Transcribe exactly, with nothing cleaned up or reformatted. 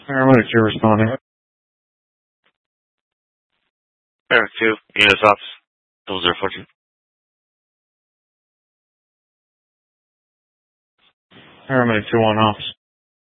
Paramedic, you're responding. Paramedic two, unit's office, double zero four two. Paramedic two one office.